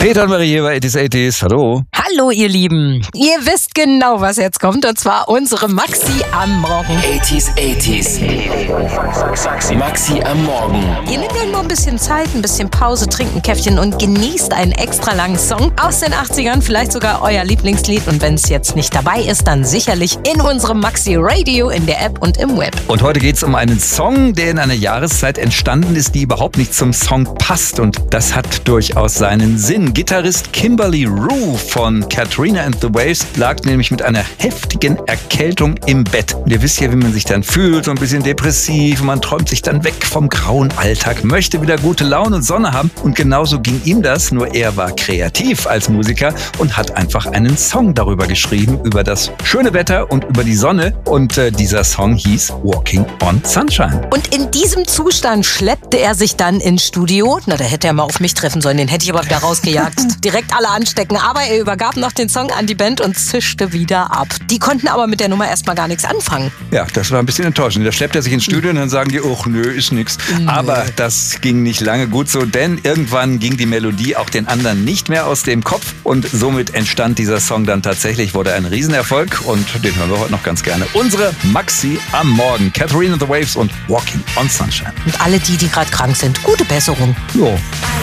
Peter und Marie hier bei 80s. Hallo. Hallo ihr Lieben. Ihr wisst genau, was jetzt kommt, und zwar unsere Maxi am Morgen. 80s. Maxi am Morgen. Ihr nehmt euch nur ein bisschen Zeit, ein bisschen Pause, trinkt ein Käffchen und genießt einen extra langen Song aus den 80ern, vielleicht sogar euer Lieblingslied. Und wenn es jetzt nicht dabei ist, dann sicherlich in unserem Maxi Radio, in der App und im Web. Und heute geht es um einen Song, der in einer Jahreszeit entstanden ist, die überhaupt nicht zum Song passt. Und das hat durchaus seinen Sinn. Gitarrist Kimberly Rue von Katrina and the Waves lag nämlich mit einer heftigen Erkältung im Bett. Und ihr wisst ja, wie man sich dann fühlt, so ein bisschen depressiv. Man träumt sich dann weg vom grauen Alltag, möchte wieder gute Laune und Sonne haben. Und genauso ging ihm das, nur er war kreativ als Musiker und hat einfach einen Song darüber geschrieben, über das schöne Wetter und über die Sonne. Und dieser Song hieß Walking on Sunshine. Und in diesem Zustand schleppte er sich dann ins Studio. Na, da hätte er mal auf mich treffen sollen, den hätte ich aber wieder rausgejagt. Direkt alle anstecken. Aber er übergab noch den Song an die Band und zischte wieder ab. Die konnten aber mit der Nummer erstmal gar nichts anfangen. Ja, das war ein bisschen enttäuschend. Da schleppt er sich ins Studio und dann sagen die, oh nö, ist nix. Aber das ging nicht lange gut so, denn irgendwann ging die Melodie auch den anderen nicht mehr aus dem Kopf und somit entstand dieser Song dann tatsächlich, wurde ein Riesenerfolg und den hören wir heute noch ganz gerne. Unsere Maxi am Morgen. Katrina and the Waves und Walking on Sunshine. Und alle die gerade krank sind, gute Besserung. Jo.